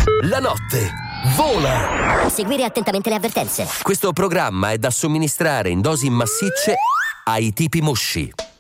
La notte vola! Seguire attentamente le avvertenze. Questo programma è da somministrare in dosi massicce ai tipi mosci.